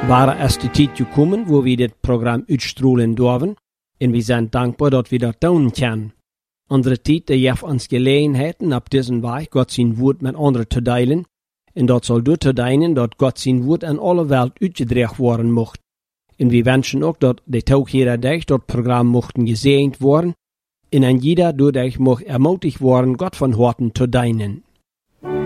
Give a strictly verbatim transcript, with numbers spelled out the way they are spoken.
waren erst die Zeit gekommen, wo wir dit Programm uitstrahlen dürfen, und wir sind dankbar, dass wir das tun können. Andere Zeit, die geeft uns Gelegenheiten, auf diesem Weg Gott sein Wort mit anderen zu teilen, und dat soll door te dienen, dat Gott sein Wort an alle Welt uitgedragen worden mocht. Und wir wünschen auch, dass die Tag jeder Tag das Programm mochten gesegnet worden, und an jeder dadurch mocht ermutigt worden, Gott von Horten zu dienen.